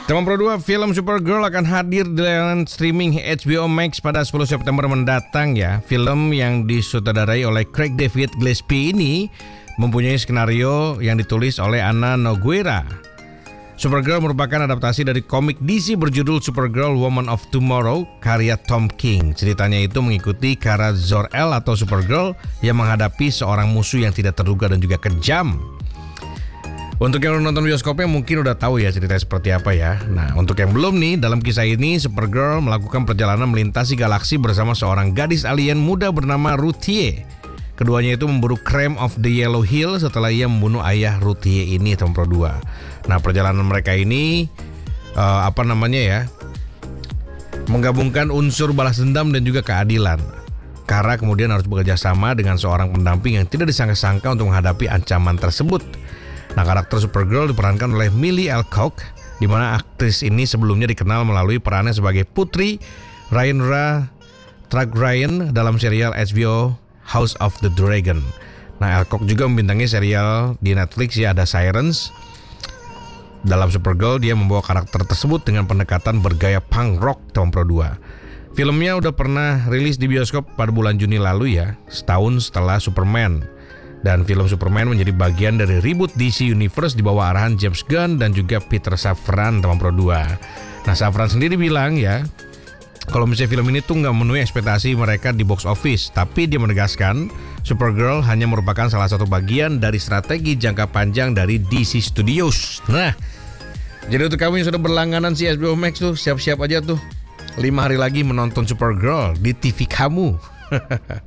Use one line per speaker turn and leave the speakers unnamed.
Teman Pro 2, film Supergirl akan hadir di layanan streaming HBO Max pada 10 September mendatang ya. Film yang disutradarai oleh Craig David Gillespie ini mempunyai skenario yang ditulis oleh Anna Nogueira. Supergirl merupakan adaptasi dari komik DC berjudul Supergirl Woman of Tomorrow karya Tom King. Ceritanya itu mengikuti Kara Zor-El atau Supergirl yang menghadapi seorang musuh yang tidak terduga dan juga kejam. Untuk yang udah nonton bioskopnya mungkin udah tahu ya ceritanya seperti apa ya. Nah, untuk yang belum nih, dalam kisah ini Supergirl melakukan perjalanan melintasi galaksi bersama seorang gadis alien muda bernama Ruthie. Keduanya itu memburu Creme of the Yellow Hill setelah ia membunuh ayah Ruthie ini, teman Pro 2. Nah, perjalanan mereka ini menggabungkan unsur balas dendam dan juga keadilan. Kara kemudian harus bekerja sama dengan seorang pendamping yang tidak disangka-sangka untuk menghadapi ancaman tersebut. Nah, karakter Supergirl diperankan oleh Millie Alcock, di mana aktris ini sebelumnya dikenal melalui perannya sebagai putri Rhaenyra Targaryen dalam serial HBO House of the Dragon. Nah, Alcock juga membintangi serial di Netflix ya, ada Sirens. Dalam Supergirl dia membawa karakter tersebut dengan pendekatan bergaya punk rock, teman Pro 2. Filmnya udah pernah rilis di bioskop pada bulan Juni lalu ya, setahun setelah Superman. Dan film Superman menjadi bagian dari reboot DC Universe di bawah arahan James Gunn dan juga Peter Safran, teman Pro 2. Nah, Safran sendiri bilang ya, kalau misalnya film ini tuh nggak memenuhi ekspektasi mereka di box office, tapi dia menegaskan Supergirl hanya merupakan salah satu bagian dari strategi jangka panjang dari DC Studios. Nah, jadi untuk kamu yang sudah berlangganan si HBO Max tuh, siap-siap aja tuh 5 hari lagi menonton Supergirl di TV kamu.